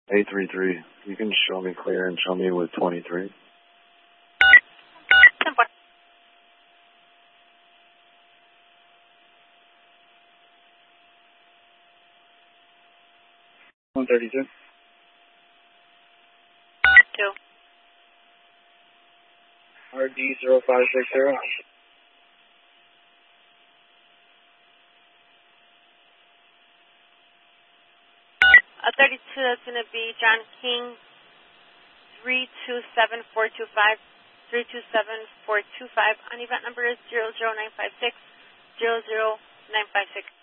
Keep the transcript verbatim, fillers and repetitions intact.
eight three three. You can show me clear and show me with twenty-three. one thirty-two. Two. R D zero five six zero. Uh, thirty-two, that's going to be John King, three two seven four two five, three two seven four two five. On event number is zero zero nine five six, zero zero nine five six.